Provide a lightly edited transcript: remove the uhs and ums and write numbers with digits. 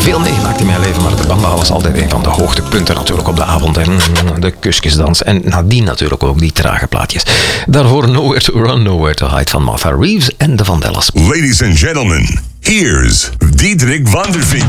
veel meegemaakt in mijn leven, maar de Bamba was altijd een van de hoogtepunten natuurlijk op de avond. En de kusjesdans. En nadien natuurlijk ook die trage plaatjes. Daarvoor Nowhere to Run, Nowhere to Hide van Martha Reeves en de Vandellas. Ladies and gentlemen, here's Diederik van der Vink.